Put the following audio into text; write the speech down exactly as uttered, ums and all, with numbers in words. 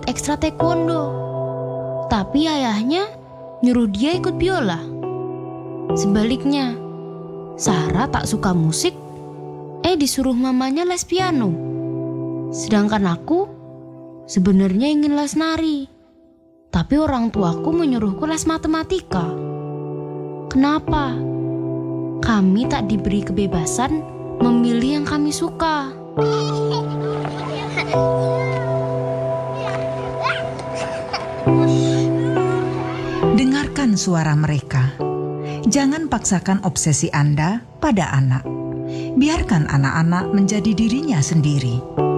ekstra taekwondo. Tapi ayahnya nyuruh dia ikut biola. Sebaliknya, Sarah tak suka musik, eh disuruh mamanya les piano. Sedangkan aku sebenarnya ingin les nari, tapi orang tuaku menyuruhku les matematika. Kenapa? Kami tak diberi kebebasan memilih yang kami suka. Dengarkan suara mereka. Jangan paksakan obsesi Anda pada anak. Biarkan anak-anak menjadi dirinya sendiri.